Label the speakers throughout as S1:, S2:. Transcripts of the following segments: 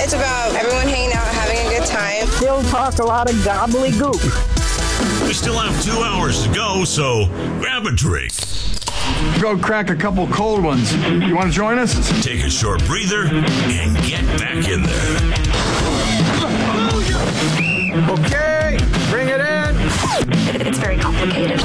S1: It's about everyone hanging out, having a good time.
S2: Still talk a lot of gobbledygook.
S3: We still have 2 hours to go, so grab a drink.
S4: Go crack a couple cold ones. You want to join us?
S3: Take a short breather and get back in there.
S4: Okay, bring it in.
S5: It's very complicated.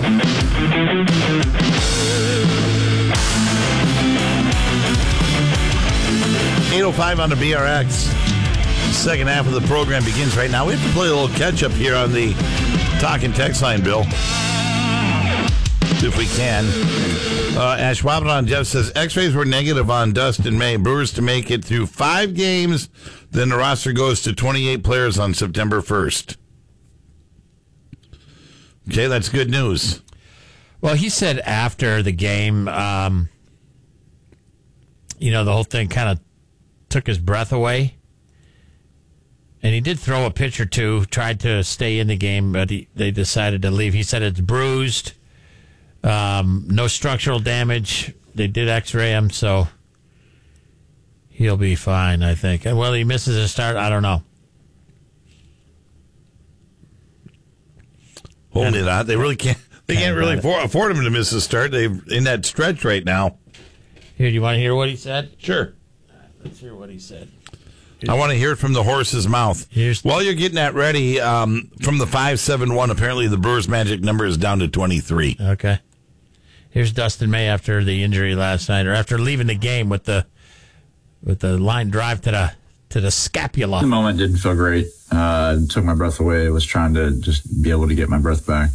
S6: 8:05 on the BRX. Second half of the program begins right now. We have to play a little catch-up here on the talk and text line, Bill, if we can. Ashwaubenon Jeff says, X-rays were negative on Dustin May. Brewers to make it through 5 games. Then the roster goes to 28 players on September 1st. Okay, that's good news.
S7: Well, he said after the game, the whole thing kind of took his breath away. And he did throw a pitch or two, tried to stay in the game, but they decided to leave. He said it's bruised, no structural damage. They did x-ray him, so he'll be fine, I think. Well, he misses a start, I don't know.
S6: Holding it out. They really can't. They can't really afford him to miss a start. They're in that stretch right now.
S7: Here, do you want to hear what he said?
S6: Sure.
S7: Let's hear what he said.
S6: I want to hear it from the horse's mouth. While you're getting that ready, from the 571, apparently the Brewers' magic number is down to 23.
S7: Okay. Here's Dustin May after the injury last night, or after leaving the game with the line drive to the scapula.
S8: The moment didn't feel great. It took my breath away. I was trying to just be able to get my breath back.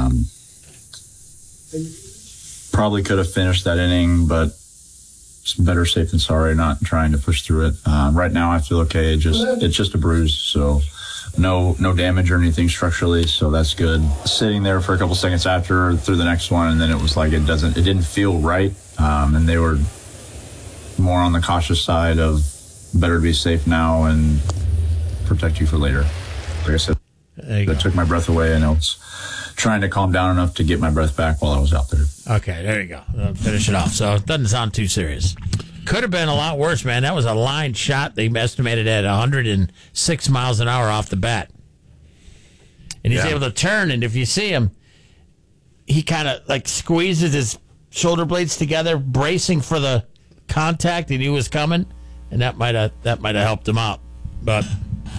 S8: Probably could have finished that inning, but it's better safe than sorry, not trying to push through it. Right now I feel okay. It's just a bruise, so no damage or anything structurally, so that's good. Sitting there for a couple seconds after, through the next one, and then it was like it didn't feel right. And they were more on the cautious side of better to be safe now and protect you for later. Like I said, that took my breath away, and I was trying to calm down enough to get my breath back while I was out there.
S7: Okay, there you go. Finish it off. So it doesn't sound too serious. Could have been a lot worse, man. That was a line shot. They estimated at 106 miles an hour off the bat. And he's able to turn, and if you see him, he kind of like squeezes his shoulder blades together, bracing for the contact, and he was coming, and that might have helped him out. But,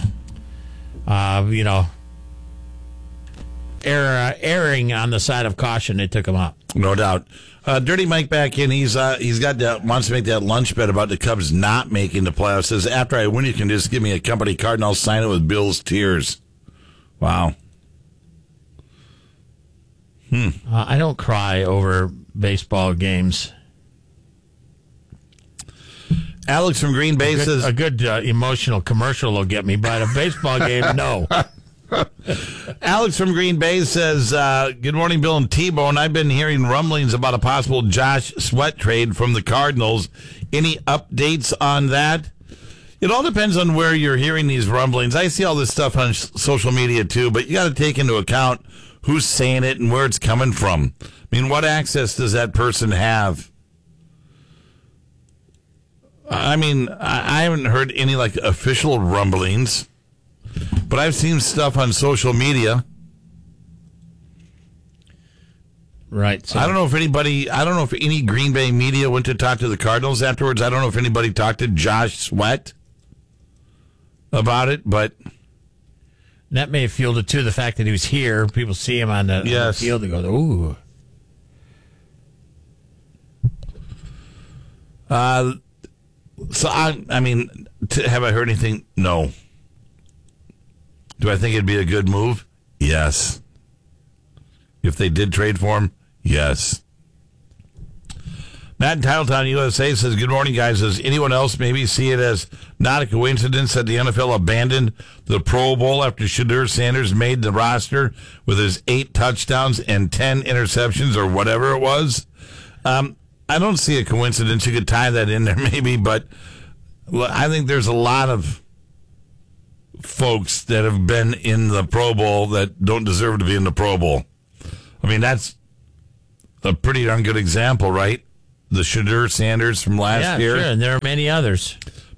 S7: erring on the side of caution, they took him out.
S6: No doubt. Dirty Mike back in. Wants to make that lunch bet about the Cubs not making the playoffs. Says, after I win, you can just give me a company card and I'll sign it with Bill's tears. Wow.
S7: I don't cry over baseball games.
S6: Alex from Green Bay says,
S7: a good emotional commercial will get me, but a baseball game, no.
S6: Alex from Green Bay says, good morning, Bill and T-Bone. I've been hearing rumblings about a possible Josh Sweat trade from the Cardinals. Any updates on that? It all depends on where you're hearing these rumblings. I see all this stuff on social media too, but you got to take into account who's saying it and where it's coming from. I mean, what access does that person have? I mean, I haven't heard any official rumblings. But I've seen stuff on social media.
S7: Right. So
S6: I don't know if any Green Bay media went to talk to the Cardinals afterwards. I don't know if anybody talked to Josh Sweat about it, but
S7: that may have fueled it too. The fact that he was here, people see him on the field and go, ooh.
S6: So I mean, have I heard anything? No. Do I think it'd be a good move? Yes. If they did trade for him? Yes. Matt in Titletown, USA says, good morning, guys. Does anyone else maybe see it as not a coincidence that the NFL abandoned the Pro Bowl after Shedeur Sanders made the roster with his 8 touchdowns and 10 interceptions or whatever it was? I don't see a coincidence. You could tie that in there maybe, but I think there's a lot of folks that have been in the Pro Bowl that don't deserve to be in the Pro Bowl. I mean, that's a pretty darn good example, right? The Shedeur Sanders from last year.
S7: Yeah, sure, and there are many others.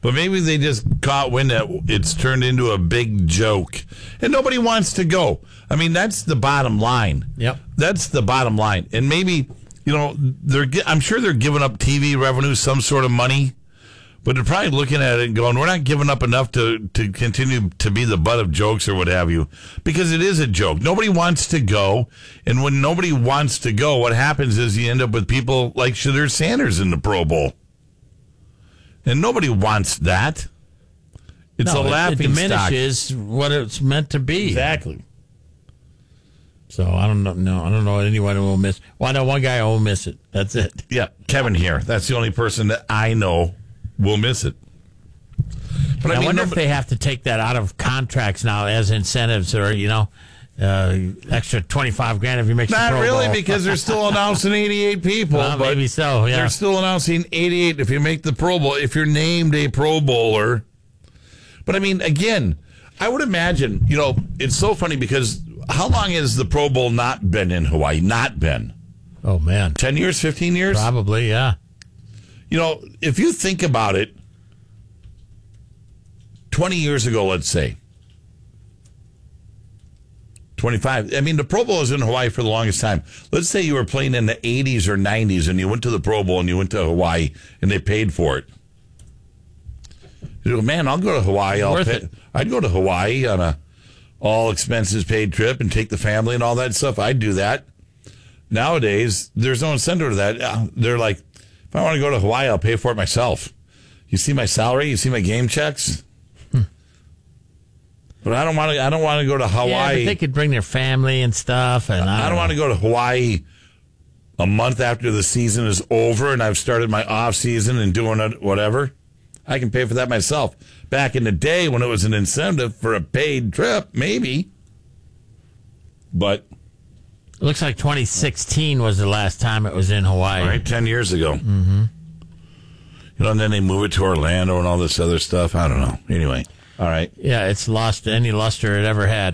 S6: But maybe they just caught wind that it's turned into a big joke. And nobody wants to go. I mean, that's the bottom line.
S7: Yep.
S6: That's the bottom line. And maybe, I'm sure they're giving up TV revenue, some sort of money. But they're probably looking at it and going, we're not giving up enough to continue to be the butt of jokes or what have you. Because it is a joke. Nobody wants to go. And when nobody wants to go, what happens is you end up with people like Shedeur Sanders in the Pro Bowl. And nobody wants that. It's a laughing stock.
S7: It diminishes what it's meant to be.
S6: Exactly.
S7: So I don't know. No, I don't know anyone who will miss. Well, I know one guy who will miss it. That's it.
S6: Yeah, Kevin here. That's the only person that I know will miss it. But
S7: I wonder if they have to take that out of contracts now as incentives, or extra $25,000 if you make the Pro Bowl.
S6: Not really, because they're still announcing 88 people.
S7: Well, maybe so. Yeah,
S6: they're still announcing 88 if you make the Pro Bowl. If you're named a Pro Bowler. But I mean, again, I would imagine. It's so funny because how long has the Pro Bowl not been in Hawaii? Not been.
S7: Oh man,
S6: 10 years, 15 years,
S7: probably. Yeah.
S6: If you think about it, 20 years ago, let's say, 25. I mean, the Pro Bowl was in Hawaii for the longest time. Let's say you were playing in the 80s or 90s and you went to the Pro Bowl and you went to Hawaii and they paid for it. You go, man, I'll go to Hawaii. I'd go to Hawaii on a all expenses paid trip and take the family and all that stuff. I'd do that. Nowadays, there's no incentive to that. They're like, if I want to go to Hawaii, I'll pay for it myself. You see my salary? You see my game checks? But I don't want to go to Hawaii.
S7: Yeah, but they could bring their family and stuff. And I don't
S6: want to go to Hawaii a month after the season is over and I've started my off season and doing whatever. I can pay for that myself. Back in the day when it was an incentive for a paid trip, maybe. But
S7: it looks like 2016 was the last time it was in Hawaii.
S6: Right, 10 years ago. Mm-hmm. And then they move it to Orlando and all this other stuff. I don't know. Anyway, all right.
S7: Yeah, it's lost any luster it ever had.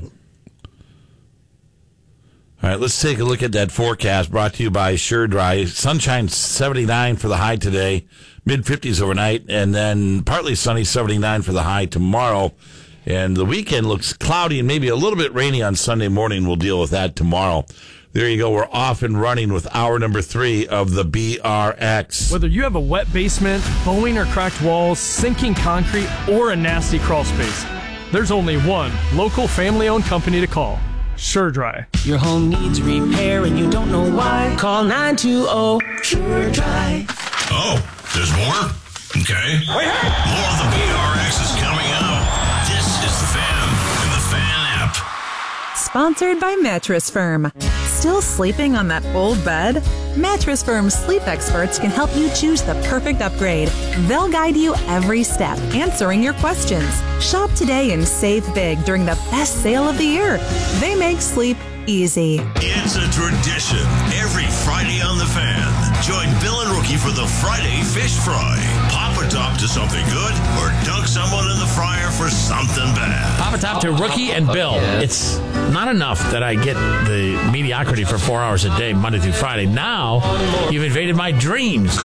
S6: All right, let's take a look at that forecast brought to you by Sure Dry. Sunshine 79 for the high today, mid-50s overnight, and then partly sunny 79 for the high tomorrow. And the weekend looks cloudy and maybe a little bit rainy on Sunday morning. We'll deal with that tomorrow. There you go. We're off and running with hour number 3 of the BRX.
S9: Whether you have a wet basement, bowing or cracked walls, sinking concrete, or a nasty crawl space, there's only one local family-owned company to call. Sure Dry.
S10: Your home needs repair and you don't know why. Call 920 Sure Dry.
S3: Oh, there's more? Okay. More of the BRX is coming up. This is The Fan and The Fan app.
S11: Sponsored by Mattress Firm. Still sleeping on that old bed? Mattress Firm's sleep experts can help you choose the perfect upgrade. They'll guide you every step, answering your questions. Shop today and save big during the best sale of the year. They make sleep easy.
S3: It's a tradition. Every Friday on The Fan, join Bill and Rookie for the Friday Fish Fry. Pop a top to something good or dunk someone in the fryer for something bad.
S7: Pop a top to Rookie and Bill. It's not enough that I get the mediocrity for 4 hours a day, Monday through Friday. Now, you've invaded my dreams.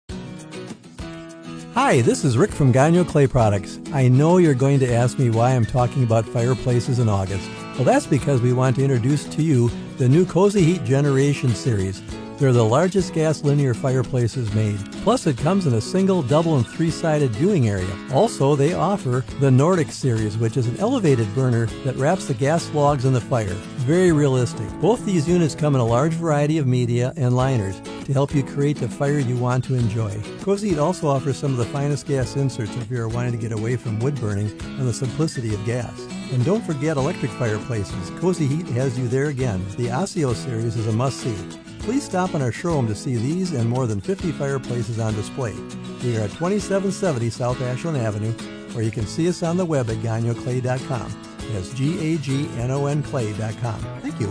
S12: Hi, this is Rick from Gagno Clay Products. I know you're going to ask me why I'm talking about fireplaces in August. Well, that's because we want to introduce to you the new Cozy Heat Generation Series. They're the largest gas linear fireplaces made. Plus, it comes in a single, double, and three-sided viewing area. Also, they offer the Nordic Series, which is an elevated burner that wraps the gas logs in the fire. Very realistic. Both these units come in a large variety of media and liners to help you create the fire you want to enjoy. Cozy Heat also offers some of the finest gas inserts if you're wanting to get away from wood burning and the simplicity of gas. And don't forget electric fireplaces. Cozy Heat has you there again. The Osseo Series is a must-see. Please stop in our showroom to see these and more than 50 fireplaces on display. We are at 2770 South Ashland Avenue, or you can see us on the web at gagnoclay.com. That's Gagnon clay.com. Thank you.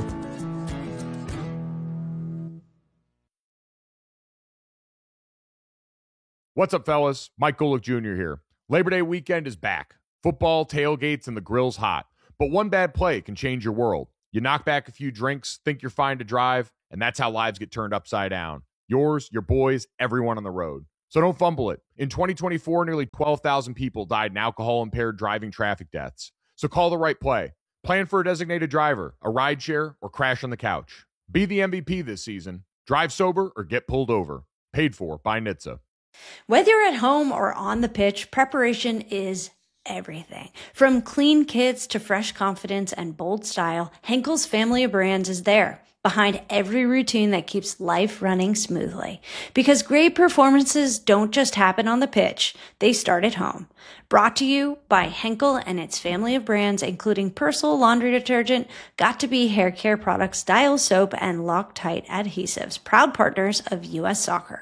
S13: What's up, fellas? Mike Golick Jr. here. Labor Day weekend is back. Football, tailgates, and the grill's hot. But one bad play can change your world. You knock back a few drinks, think you're fine to drive, and that's how lives get turned upside down. Yours, your boys, everyone on the road. So don't fumble it. In 2024, nearly 12,000 people died in alcohol-impaired driving traffic deaths. So call the right play. Plan for a designated driver, a rideshare, or crash on the couch. Be the MVP this season. Drive sober or get pulled over. Paid for by NHTSA.
S14: Whether you're at home or on the pitch, preparation is everything. From clean kits to fresh confidence and bold style, Henkel's family of brands is there, behind every routine that keeps life running smoothly. Because great performances don't just happen on the pitch, they start at home. Brought to you by Henkel and its family of brands, including Persil laundry detergent, Got2b hair care products, Dial soap, and Loctite adhesives, proud partners of U.S. Soccer.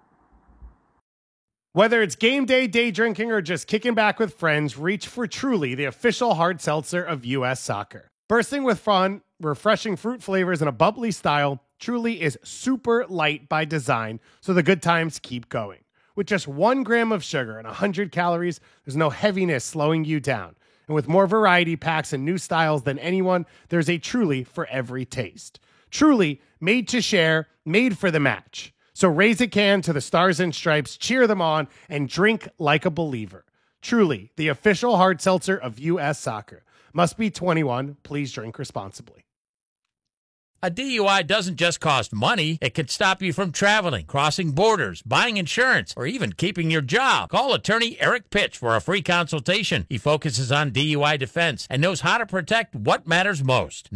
S15: Whether it's game day, day drinking, or just kicking back with friends, reach for Truly, the official hard seltzer of U.S. Soccer. Bursting with fun, refreshing fruit flavors, and a bubbly style, Truly is super light by design, so the good times keep going. With just 1 gram of sugar and 100 calories, there's no heaviness slowing you down. And with more variety packs and new styles than anyone, there's a Truly for every taste. Truly, made to share, made for the match. So raise a can to the Stars and Stripes, cheer them on, and drink like a believer. Truly, the official hard seltzer of U.S. Soccer. Must be 21. Please drink responsibly.
S7: A DUI doesn't just cost money. It can stop you from traveling, crossing borders, buying insurance, or even keeping your job. Call attorney Eric Pitch for a free consultation. He focuses on DUI defense and knows how to protect what matters most.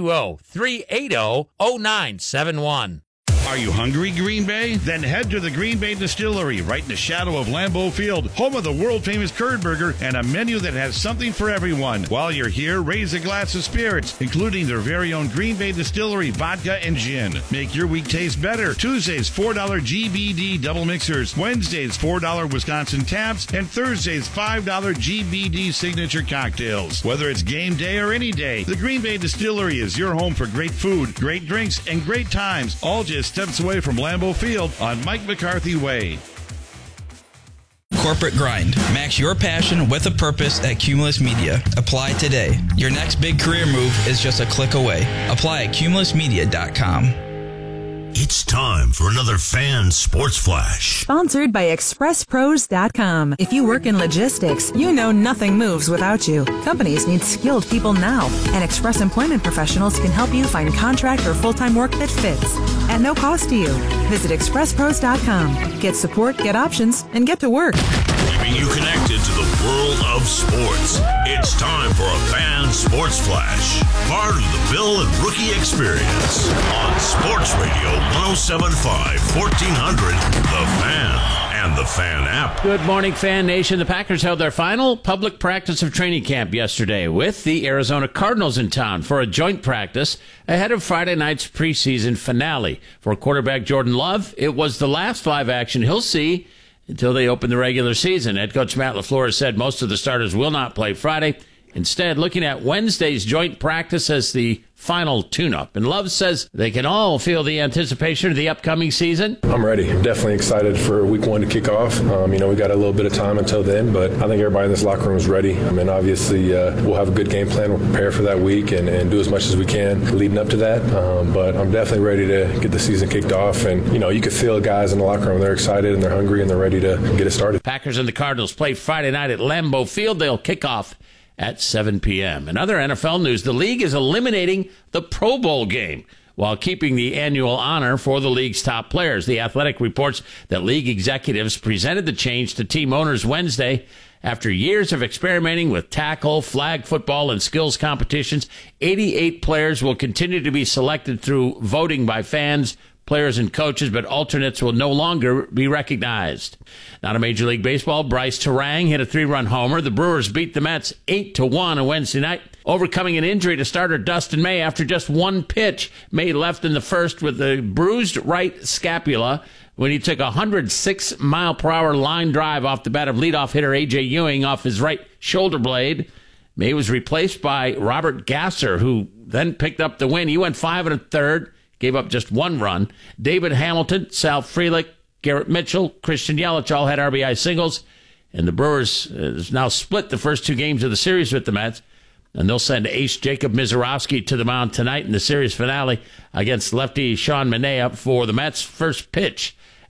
S7: 920-380-0971.
S16: Are you hungry, Green Bay? Then head to the Green Bay Distillery, right in the shadow of Lambeau Field, home of the world-famous curd burger and a menu that has something for everyone. While you're here, raise a glass of spirits, including their very own Green Bay Distillery vodka and gin. Make your week taste better. Tuesdays, $4 GBD double mixers. Wednesdays, $4 Wisconsin taps. And Thursdays, $5 GBD signature cocktails. Whether it's game day or any day, the Green Bay Distillery is your home for great food, great drinks, and great times, all just steps away from Lambeau Field on Mike McCarthy Way.
S17: Corporate Grind. Match your passion with a purpose at Cumulus Media. Apply today. Your next big career move is just a click away. Apply at cumulusmedia.com.
S3: It's time for another Fan Sports Flash.
S11: Sponsored by ExpressPros.com. If you work in logistics, you know nothing moves without you. Companies need skilled people now, and Express Employment Professionals can help you find contract or full-time work that fits at no cost to you. Visit ExpressPros.com. Get support, get options, and get to work.
S3: Keeping you connected to the world of sports. It's time for a Fan Sports Flash. Part of the Bill and Rookie Experience on Sports Radio 107.5, 1400, The Fan, and the Fan app.
S7: Good morning, Fan Nation. The Packers held their final public practice of training camp yesterday with the Arizona Cardinals in town for a joint practice ahead of Friday night's preseason finale. For quarterback Jordan Love, it was the last live action he'll see until they open the regular season. Head coach Matt LaFleur said most of the starters will not play Friday. Instead, looking at Wednesday's joint practice as the final tune-up. And Love says they can all feel the anticipation of the upcoming season.
S18: I'm ready. I'm definitely excited for week one to kick off. We got a little bit of time until then, but I think everybody in this locker room is ready. Obviously, we'll have a good game plan. We'll prepare for that week and do as much as we can leading up to that. But I'm definitely ready to get the season kicked off. And, you can feel guys in the locker room. They're excited and they're hungry and they're ready to get it started.
S7: Packers and the Cardinals play Friday night at Lambeau Field. They'll kick off at 7 p.m. In other NFL news, the league is eliminating the Pro Bowl game while keeping the annual honor for the league's top players. The Athletic reports that league executives presented the change to team owners Wednesday. After years of experimenting with tackle, flag football, and skills competitions, 88 players will continue to be selected through voting by fans, players, and coaches, but alternates will no longer be recognized. Not a Major League Baseball, Bryce Terang hit a 3-run homer. The Brewers beat the Mets 8-1 on Wednesday night, overcoming an injury to starter Dustin May after just one pitch. May left in the first with a bruised right scapula when he took a 106-mile-per-hour line drive off the bat of leadoff hitter A.J. Ewing off his right shoulder blade. May was replaced by Robert Gasser, who then picked up the win. He went 5 1/3. Gave up just 1 run. David Hamilton, Sal Frelick, Garrett Mitchell, Christian Yelich all had RBI singles. And the Brewers now split the first 2 games of the series with the Mets. And they'll send ace Jacob Misiorowski to the mound tonight in the series finale against lefty Sean Manaea for the Mets' first pitch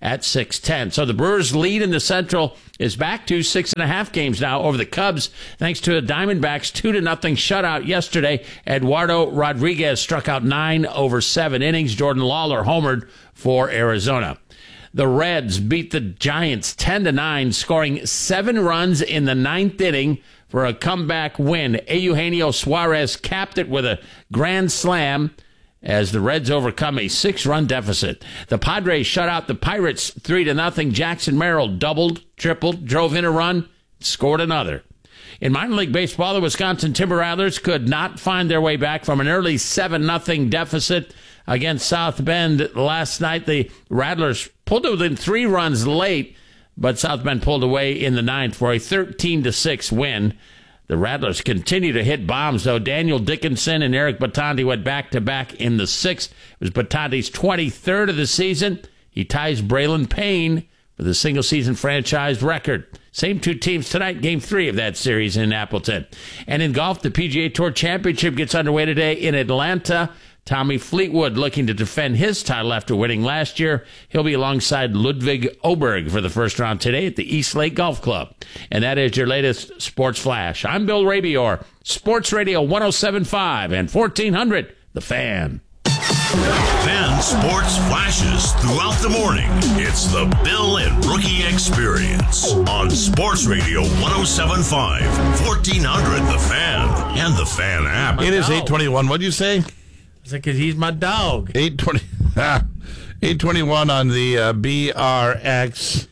S7: at 6:10. So the Brewers' lead in the Central is back to 6.5 games now over the Cubs, thanks to a Diamondbacks 2-0 shutout yesterday. Eduardo Rodriguez struck out 9 over 7 innings. Jordan Lawler homered for Arizona. The Reds beat the Giants 10-9, scoring 7 runs in the 9th inning for a comeback win. Eugenio Suarez capped it with a grand slam as the Reds overcome a 6-run deficit. The Padres shut out the Pirates 3-0. Jackson Merrill doubled, tripled, drove in a run, scored another. In minor league baseball, the Wisconsin Timber Rattlers could not find their way back from an early 7-0 deficit against South Bend last night. The Rattlers pulled it within 3 runs late, but South Bend pulled away in the 9th for a 13-6 win. The Rattlers continue to hit bombs, though. Daniel Dickinson and Eric Batandi went back-to-back in the 6th. It was Batandi's 23rd of the season. He ties Braylon Payne for the single-season franchise record. Same 2 teams tonight, Game 3 of that series in Appleton. And in golf, the PGA Tour Championship gets underway today in Atlanta. Tommy Fleetwood looking to defend his title after winning last year. He'll be alongside Ludwig Oberg for the first round today at the East Lake Golf Club. And that is your latest Sports Flash. I'm Bill Rabior, Sports Radio 107.5 and 1400, The Fan.
S3: Fan Sports Flashes throughout the morning. It's the Bill and Rookie Experience on Sports Radio 107.5, 1400, The Fan, and The Fan app.
S6: It is 8:21. What'd you say?
S7: It's like, 'cause he's my dog.
S6: 8:21 on the BRX.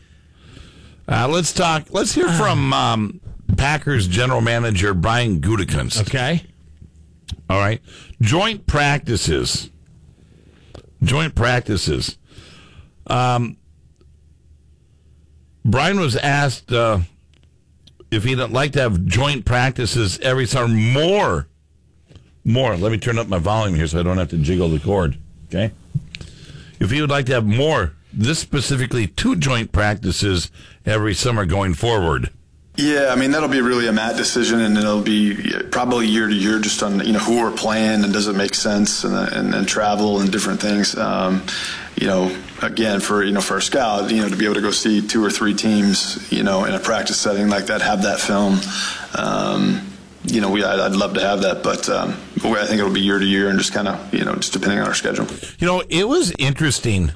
S6: Let's hear from Packers general manager Brian Gutekunst.
S7: Okay.
S6: All right. Joint practices. Brian was asked if he'd like to have joint practices every summer. More. Let me turn up my volume here so I don't have to jiggle the cord. Okay? If he would like to have more, this specifically 2 joint practices every summer going forward.
S19: Yeah, I mean, that'll be really a Matt decision, and it'll be probably year to year just on, who we're playing and does it make sense and travel and different things. Again, for a scout, to be able to go see 2 or 3 teams, in a practice setting like that, have that film, I'd love to have that, but I think it'll be year to year and just kind of, just depending on our schedule.
S6: It was interesting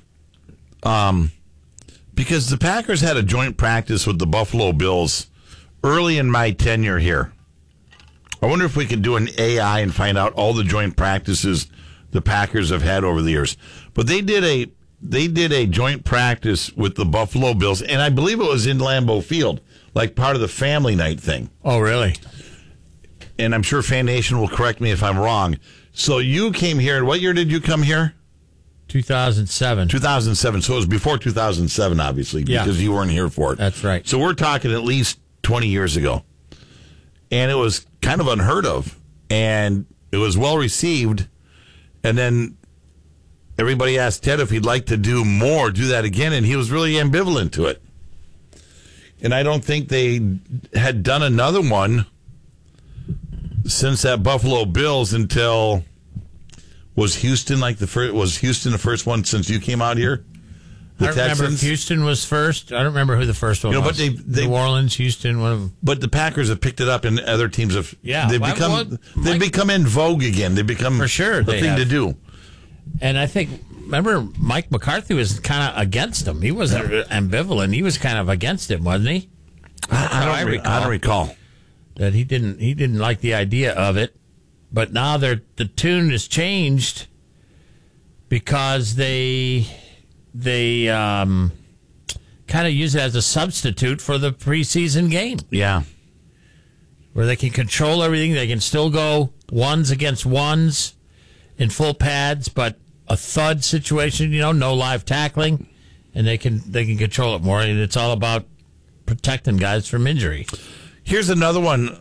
S6: because the Packers had a joint practice with the Buffalo Bills early in my tenure here. I wonder if we could do an AI and find out all the joint practices the Packers have had over the years. But they did a joint practice with the Buffalo Bills, and I believe it was in Lambeau Field, like part of the family night thing.
S7: Oh, really?
S6: And I'm sure Fan Nation will correct me if I'm wrong. So you came here, and what year did you come here?
S7: 2007.
S6: 2007. So it was before 2007, obviously, because you weren't here for it.
S7: That's right.
S6: So we're talking at least 20 years ago. And it was kind of unheard of. And it was well received. And then everybody asked Ted if he'd like to do that again. And he was really ambivalent to it. And I don't think they had done another one since that Buffalo Bills until, was Houston the first one since you came out here?
S7: I remember Houston was first. I don't remember who the first one was.
S6: But
S7: New Orleans, Houston, one of them.
S6: But the Packers have picked it up, and other teams have. Yeah, they've become in vogue again. They've become
S7: for sure
S6: the thing to do.
S7: And I think, remember, Mike McCarthy was kind of against him. He wasn't ambivalent. He was kind of against it, wasn't he?
S6: I don't recall
S7: that he didn't like the idea of it. But now the tune has changed because they kind of use it as a substitute for the preseason game.
S6: Yeah.
S7: Where they can control everything. They can still go ones against ones in full pads, but a thud situation, no live tackling, and they can control it more. And it's all about protecting guys from injury.
S6: Here's another one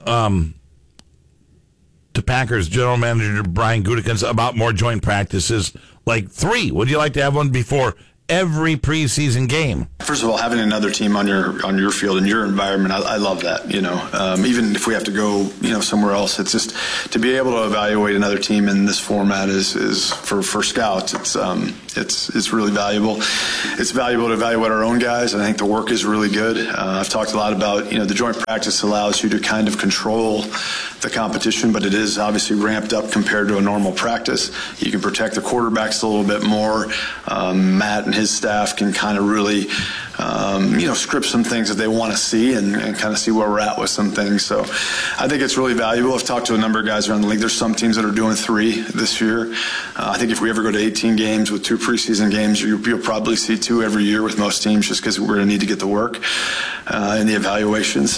S6: to Packers general manager Brian Gutekunst about more joint practices, like 3. Would you like to have one before every preseason game.
S19: First of all, having another team on your field in your environment, I love that. Even if we have to go, somewhere else, it's just to be able to evaluate another team in this format is for scouts. It's really valuable. It's valuable to evaluate our own guys, and I think the work is really good. I've talked a lot about the joint practice allows you to kind of control the competition, but it is obviously ramped up compared to a normal practice. You can protect the quarterbacks a little bit more. Matt and his staff can kind of really, script some things that they want to see and kind of see where we're at with some things. So I think it's really valuable. I've talked to a number of guys around the league. There's some teams that are doing 3 this year. I think if we ever go to 18 games with 2 preseason games, you'll probably see 2 every year with most teams just because we're going to need to get the work and the evaluations.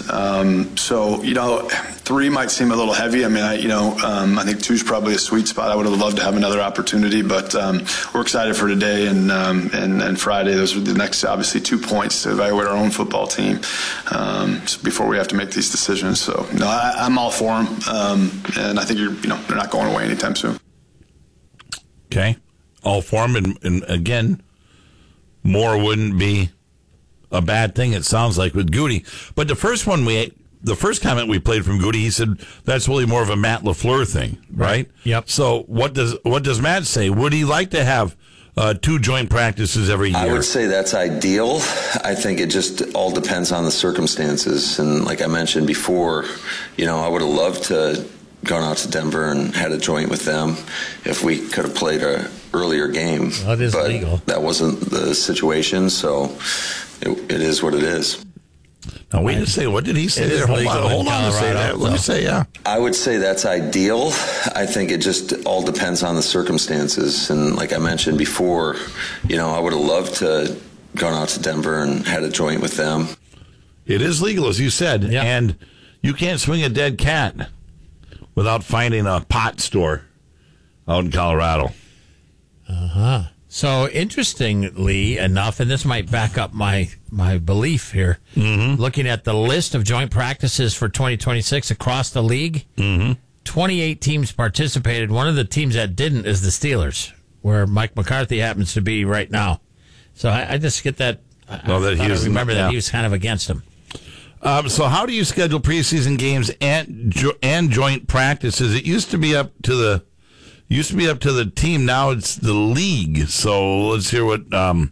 S19: 3 might seem a little heavy. I mean, I think 2 is probably a sweet spot. I would have loved to have another opportunity, but we're excited for today and Friday. Those are the next, obviously, 2 points to evaluate our own football team before we have to make these decisions. So, I'm all for them, and I think they're not going away anytime soon.
S6: Okay, all for them, and again, more wouldn't be a bad thing. It sounds like with Goody, but the first comment we played from Goody, he said that's really more of a Matt LaFleur thing, right?
S7: Yep.
S6: So what does Matt say? Would he like to have 2 joint practices every year?
S20: I would say that's ideal. I think it just all depends on the circumstances. And like I mentioned before, I would have loved to gone out to Denver and had a joint with them if we could have played an earlier game.
S7: Well, it is legal.
S20: That wasn't the situation, so it is what it is.
S6: Now, wait a second. What did he say there? Hold on to say that. Let me say, yeah.
S20: I would say that's ideal. I think it just all depends on the circumstances. And like I mentioned before, I would have loved to gone out to Denver and had a joint with them.
S6: It is legal, as you said, and you can't swing a dead cat without finding a pot store out in Colorado.
S7: Uh-huh. So, interestingly enough, and this might back up my belief here, looking at the list of joint practices for 2026 across the league, 28 teams participated. One of the teams that didn't is the Steelers, where Mike McCarthy happens to be right now. So, I just get that. I remember that he was kind of against them.
S6: So how do you schedule preseason games and joint practices? It used to be up to the team. Now it's the league. So let's hear what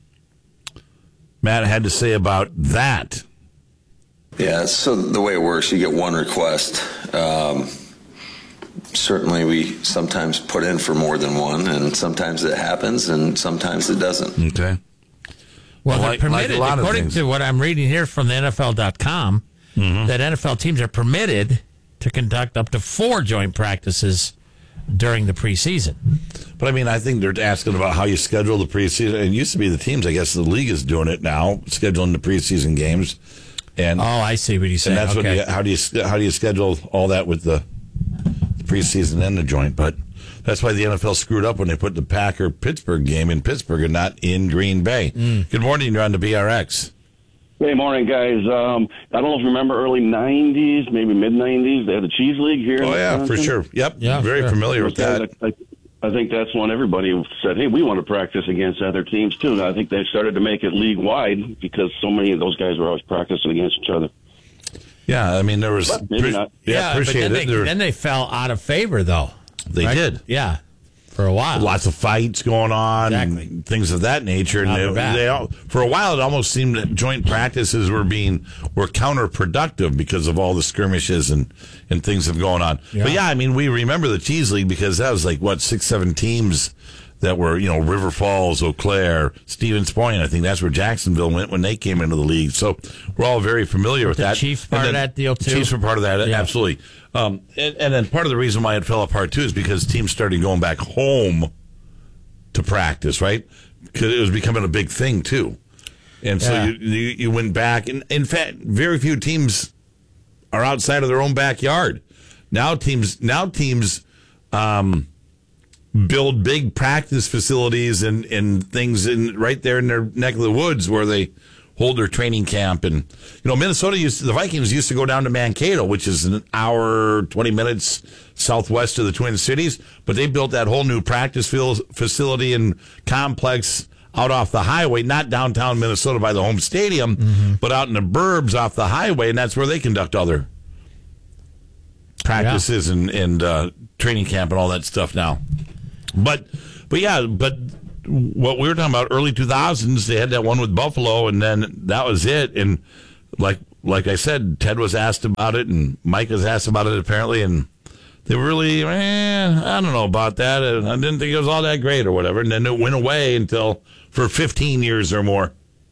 S6: Matt had to say about that.
S20: Yeah, so the way it works, you get one request. Certainly we sometimes put in for more than one, and sometimes it happens, and sometimes it doesn't.
S6: Okay.
S7: Well, they're permitted, according to what I'm reading here from the NFL.com, that NFL teams are permitted to conduct up to 4 joint practices during the preseason.
S6: But, I mean, I think they're asking about how you schedule the preseason. It used to be the teams. I guess the league is doing it now, scheduling the preseason games. And
S7: I see what he's saying.
S6: And that's how do you schedule all that with the preseason and the joint? But that's why the NFL screwed up when they put the Packer-Pittsburgh game in Pittsburgh and not in Green Bay. Good morning. You're on the BRX.
S21: Hey, morning, guys. I don't know if you remember early 90s, maybe mid-90s. They had the Cheese League here.
S6: Oh, yeah, for sure. Yep. Yeah, very familiar with that.
S21: I think that's when everybody said, hey, we want to practice against other teams, too. And I think they started to make it league-wide because so many of those guys were always practicing against each other.
S6: Yeah, I mean, there was...
S21: maybe not.
S6: Yeah, appreciate
S7: it. Then they fell out of favor, though.
S6: They did.
S7: Yeah, for a while.
S6: Lots of fights going on, and things of that nature. And they for a while, it almost seemed that joint practices were counterproductive because of all the skirmishes and things that have going on. Yeah. But yeah, I mean, we remember the Cheese League because that was like, 6-7 teams that were, River Falls, Eau Claire, Stevens Point. I think that's where Jacksonville went when they came into the league. So we're all very familiar with that.
S7: The Chiefs part of that deal, too?
S6: Chiefs were part of that, absolutely. And then part of the reason why it fell apart, too, is because teams started going back home to practice, right? Because it was becoming a big thing, too. And so you went back. And in fact, very few teams are outside of their own backyard. Now teams build big practice facilities and things right there in their neck of the woods where they hold their training camp. And, the Vikings used to go down to Mankato, which is an hour, 20 minutes southwest of the Twin Cities, but they built that whole new practice facility and complex out off the highway, not downtown Minnesota by the home stadium, but out in the burbs off the highway, and that's where they conduct all their practices and training camp and all that stuff now. But what we were talking about, early 2000s, they had that one with Buffalo, and then that was it. And like I said, Ted was asked about it, and Mike was asked about it apparently, and they were really, I don't know about that. I didn't think it was all that great or whatever. And then it went away for 15 years or more.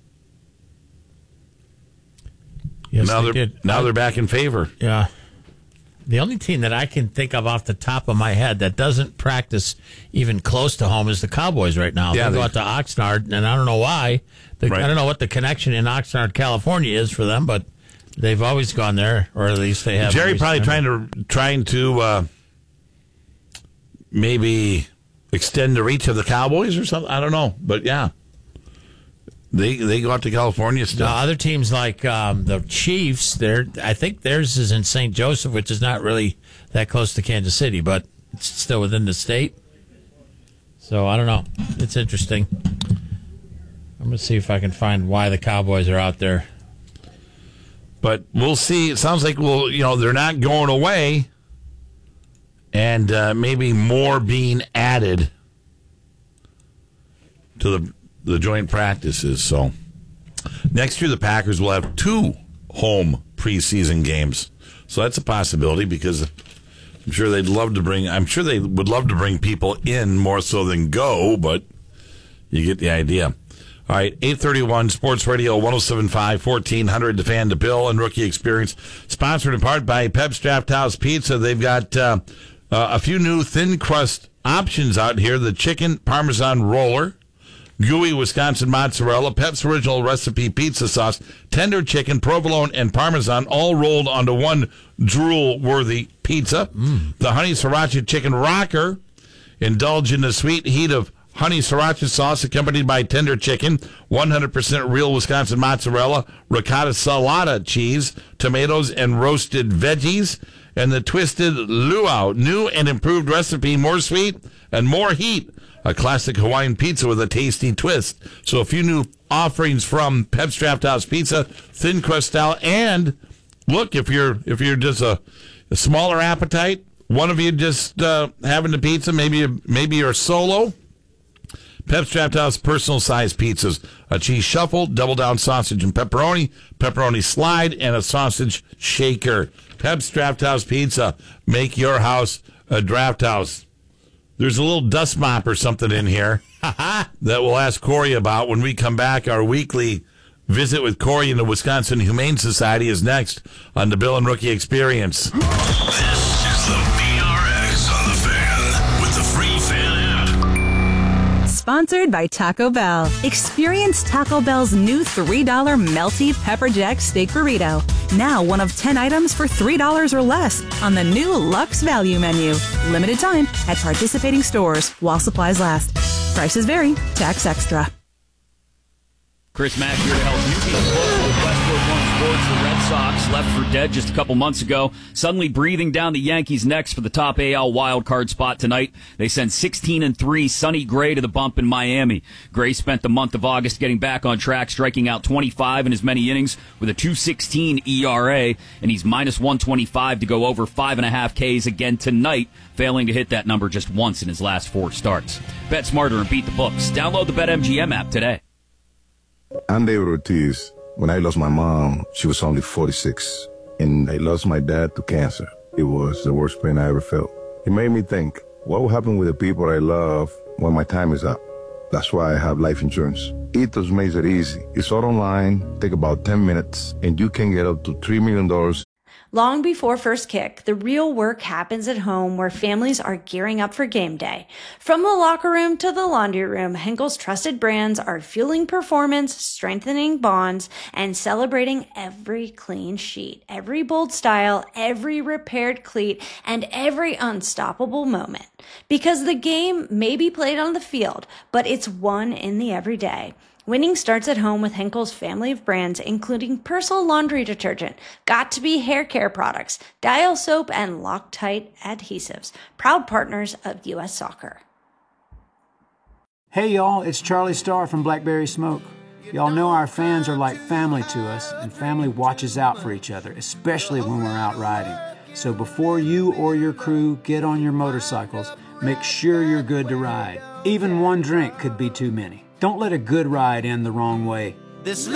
S7: Yes,
S6: now they're back in favor.
S7: Yeah. The only team that I can think of off the top of my head that doesn't practice even close to home is the Cowboys right now.
S6: Yeah,
S7: they go out to Oxnard, and I don't know why. I don't know what the connection in Oxnard, California is for them, but they've always gone there, or at least they have.
S6: Jerry probably trying to maybe extend the reach of the Cowboys or something. I don't know, but yeah, they go out to California still.
S7: Other teams like the Chiefs, I think theirs is in St. Joseph, which is not really that close to Kansas City, but it's still within the state. So I don't know. It's interesting. I'm going to see if I can find why the Cowboys are out there.
S6: But we'll see. It sounds like they're not going away, and maybe more being added to the joint practices. So next year the Packers will have 2 home preseason games. So that's a possibility, because I'm sure they would love to bring people in more so than go, but you get the idea. All right, 831 Sports Radio 107.5 1400 The Fan, to Bill and Rookie Experience, sponsored in part by Pep's Draft House Pizza. They've got a few new thin crust options out here: the chicken Parmesan roller, gooey Wisconsin mozzarella, Pep's original recipe pizza sauce, tender chicken, provolone, and Parmesan, all rolled onto one drool-worthy pizza. The honey sriracha chicken rocker. Indulge in the sweet heat of honey sriracha sauce accompanied by tender chicken, 100% real Wisconsin mozzarella, ricotta salata cheese, tomatoes, and roasted veggies. And the twisted luau, new and improved recipe, more sweet and more heat. A classic Hawaiian pizza with a tasty twist. So a few new offerings from Pep's Draft House Pizza, thin crust style. And look, if you're just a smaller appetite, one of you just having the pizza, maybe you're solo. Pep's Draft House personal size pizzas, a cheese shuffle, double down sausage and pepperoni slide, and a sausage shaker. Pep's Draft House Pizza. Make your house a draft house. There's a little dust mop or something in here that we'll ask Corey about when we come back. Our weekly visit with Corey in the Wisconsin Humane Society is next on the Bill and Rookie Experience.
S3: This is the BRX on the Fan with the free Fan app.
S11: Sponsored by Taco Bell. Experience Taco Bell's new $3 melty pepper jack steak burrito. Now one of 10 items for $3 or less on the new Luxe Value menu. Limited time at participating stores while supplies last. Prices vary. Tax extra.
S1: Chris Mack here to help you be close to Westwood One Sports. The Red Sox, left for dead just a couple months ago, suddenly breathing down the Yankees' necks for the top AL wildcard spot tonight. They send 16-3 Sonny Gray to the bump in Miami. Gray spent the month of August getting back on track, striking out 25 in as many innings with a 2.16 ERA, and he's minus 125 to go over 5.5 Ks again tonight, failing to hit that number just once in his last 4 starts. Bet smarter and beat the books. Download the BetMGM app today.
S22: I'm David Ortiz. When I lost my mom, she was only 46, and I lost my dad to cancer. It was the worst pain I ever felt. It made me think, what will happen with the people I love when my time is up? That's why I have life insurance. Ethos makes it easy. It's all online, take about 10 minutes, and you can get up to $3 million.
S14: Long before first kick, the real work happens at home where families are gearing up for game day. From the locker room to the laundry room, Henkel's trusted brands are fueling performance, strengthening bonds, and celebrating every clean sheet, every bold style, every repaired cleat, and every unstoppable moment. Because the game may be played on the field, but it's won in the everyday. Winning starts at home with Henkel's family of brands, including Persil laundry detergent, Got2b hair care products, Dial soap, and Loctite adhesives, proud partners of U.S. Soccer.
S2: Hey y'all, it's Charlie Starr from Blackberry Smoke. Y'all know our fans are like family to us, and family watches out for each other, especially when we're out riding. So before you or your crew get on your motorcycles, make sure you're good to ride. Even one drink could be too many. Don't let a good ride end the wrong way.
S10: This